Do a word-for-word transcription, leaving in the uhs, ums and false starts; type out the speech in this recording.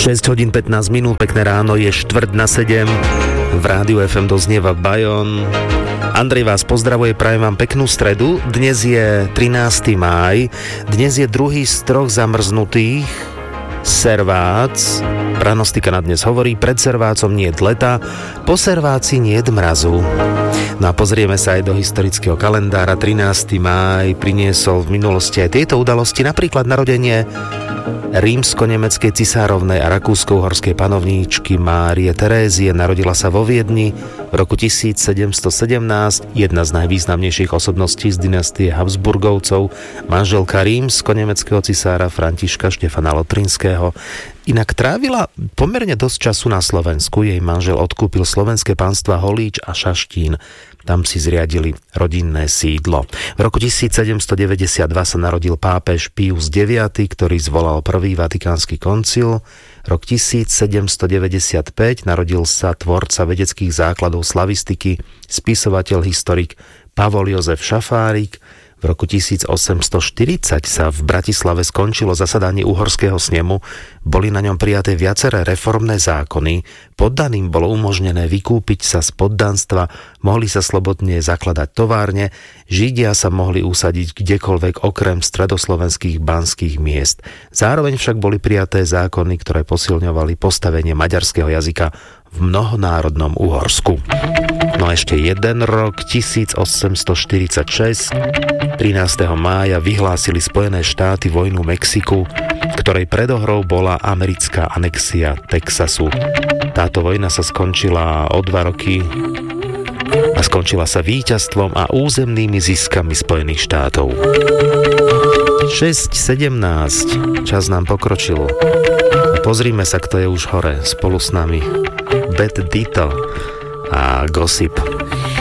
šesť hodín pätnásť minút, pekné ráno, je štvrť na sedem. V rádiu ef em doznieva Bajon. Andrej vás pozdravuje, prajem vám peknú stredu. Dnes je trinásteho mája. Dnes je druhý z troch zamrznutých servác. Pranostika na dnes hovorí, pred servácom nie je leta, po serváci nie je mrazu. No a pozrieme sa aj do historického kalendára. trinásteho mája priniesol v minulosti aj tieto udalosti, napríklad narodenie rímsko-nemeckej cisárovnej a rakúsko-uhorskej panovníčky Márie Terézie. Narodila sa vo Viedni v roku tisícsedemstosedemnásť, jedna z najvýznamnejších osobností z dynastie Habsburgovcov, manželka rímsko-nemeckého cisára Františka Štefana Lotrinského. Inak trávila pomerne dosť času na Slovensku. Jej manžel odkúpil slovenské pánstva Holíč a Šaštín. Tam si zriadili rodinné sídlo. V roku tisícsedemstodeväťdesiatdva sa narodil pápež Pius deviaty, ktorý zvolal prvý vatikánsky koncil. Rok tisícsedemstodeväťdesiatpäť narodil sa tvorca vedeckých základov slavistiky, spisovateľ, historik Pavol Jozef Šafárik. V roku tisícosemstoštyridsať sa v Bratislave skončilo zasadanie uhorského snemu, boli na ňom prijaté viaceré reformné zákony, poddaným bolo umožnené vykúpiť sa z poddanstva, mohli sa slobodne zakladať továrne, Židia sa mohli usadiť kdekoľvek okrem stredoslovenských banských miest. Zároveň však boli prijaté zákony, ktoré posilňovali postavenie maďarského jazyka v mnohonárodnom Uhorsku. No ešte jeden rok, tisícosemstoštyridsaťšesť, trinásteho mája vyhlásili Spojené štáty vojnu Mexiku, ktorej predohrou bola americká anexia Texasu. Táto vojna sa skončila o dva roky a skončila sa víťazstvom a územnými ziskami Spojených štátov. šesť sedemnásť, čas nám pokročil. Pozrime sa, kto je už hore spolu s nami. Bad Dito a Gossip.